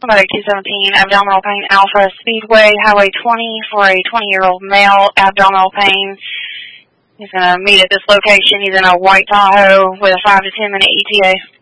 Somebody 217, abdominal pain, Alpha Speedway, Highway 20 for a 20-year-old male, abdominal pain. He's going to meet at this location. He's in a white Tahoe with a 5 to 10 minute ETA.